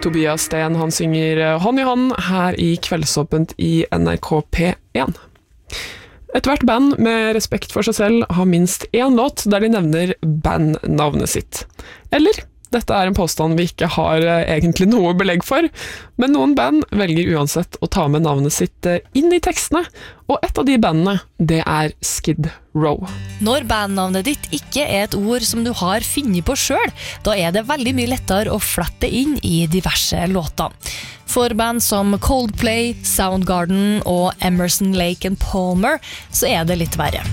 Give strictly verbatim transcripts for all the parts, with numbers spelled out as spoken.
Tobias Sten, han synger hånd i hånd her i Kveldsåpent i N R K P én. Et hvert band med respekt for seg selv har minst én låt der de nevner bandnavnet sitt. Eller, dette er en påstand vi ikke har egentlig noe belegg for, men noen band velger uansett å ta med navnet sitt inn i tekstene, og et av de bandene, det er Skid Row. Når bandnavnet ditt ikke er et ord som du har funnet på selv, da er det veldig mye lettere å flette inn i diverse låter. For band som Coldplay, Soundgarden og Emerson, Lake and Palmer, så er det litt verre.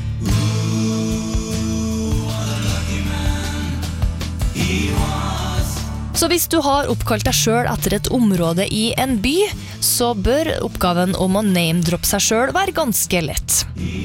Så hvis du har oppkalt deg selv etter et område i en by, så bør oppgaven om å name-droppe seg selv være ganske lett.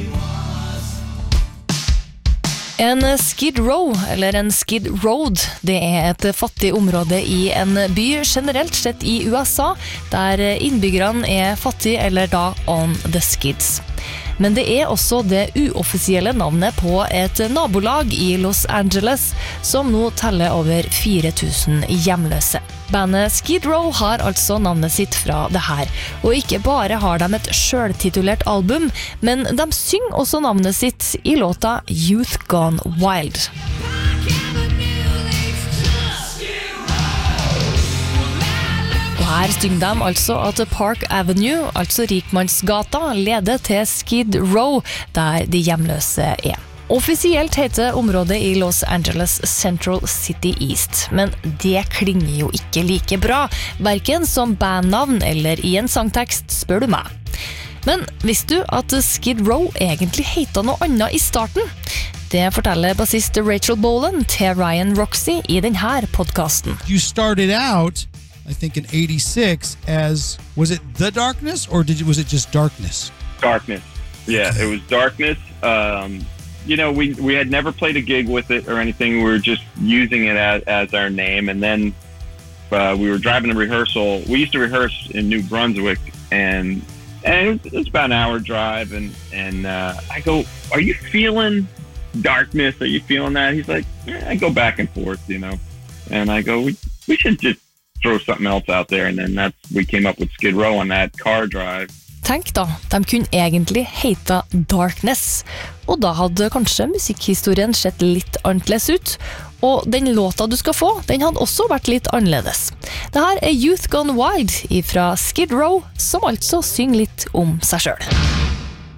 En Skid Row, eller en Skid Road, det er et fattig område i en by, generelt sett i U S A, der innbyggerne er fattige eller da on the skids. Men det er også det uoffisielle navnet på et nabolag i Los Angeles, som nå teller over fire tusen hjemløse. Bandet Skid Row har altså navnet sitt fra det her, og ikke bare har de et selvtitulert album, men de synger også navnet sitt i låta Youth Gone Wild. Og her synger de altså at Park Avenue, altså Rikmannsgata, leder til Skid Row, der de hjemløse er. Offisielt heter området i Los Angeles Central City East, men det klinger jo ikke like bra, hverken som bandnavn eller i en sangtekst, spør du meg. Men visste du at Skid Row egentlig heter noe annet i starten? Det forteller bassist Rachel Bolan til Ryan Roxy i denne podcasten. You started out, I think in eighty-six, as, was it The Darkness, or did, was it just Darkness? Darkness, yeah, it was Darkness. Um, you know, we, we had never played a gig with it or anything, we were just using it as, as our name, and then uh, we were driving to rehearsal. We used to rehearse in New Brunswick, and, and it, was, it was about an hour drive, and, and uh, I go, are you feeling Darkness? Are you feeling that? He's like, yeah, I go back and forth, you know, and I go, we, we should just throw something else out there, and then that's we came up with Skid Row on that car drive. Tenk da, de kunne egentlig heta Darkness, og da hadde kanskje musikkhistorien sett litt annerledes ut, og den låta du skal få, den hadde også vært litt annerledes. Dette er Youth Gone Wild fra Skid Row, som altså synger litt om seg selv.